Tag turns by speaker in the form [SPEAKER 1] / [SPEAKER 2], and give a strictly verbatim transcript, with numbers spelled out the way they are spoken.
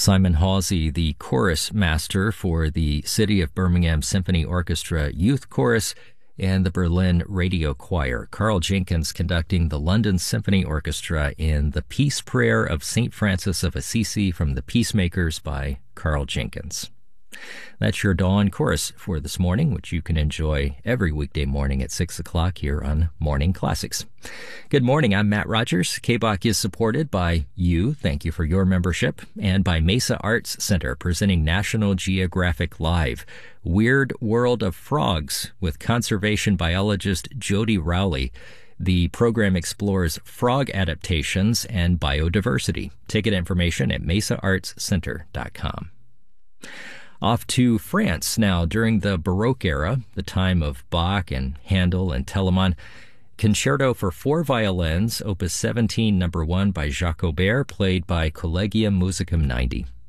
[SPEAKER 1] Simon Halsey, the chorus master for the City of Birmingham Symphony Orchestra Youth Chorus and the Berlin Radio Choir. Carl Jenkins conducting the London Symphony Orchestra in The Peace Prayer of Saint Francis of Assisi from The Peacemakers by Carl Jenkins. That's your Dawn Chorus for this morning, which you can enjoy every weekday morning at six o'clock here on Morning Classics. Good morning, I'm Matt Rogers. K B O C is supported by you, thank you for your membership, and by Mesa Arts Center, presenting National Geographic Live, Weird World of Frogs, with conservation biologist Jody Rowley. The program explores frog adaptations and biodiversity. Ticket information at mesa arts center dot com. Off to France now. During the Baroque era, the time of Bach and Handel and Telemann, Concerto for Four Violins, Opus seventeen, number one by Jacques Aubert, played by Collegium Musicum ninety.